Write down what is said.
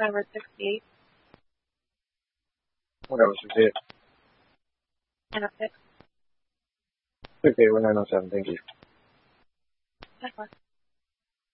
number 68. What number 68? 906. 68, 1907, thank you. Likewise.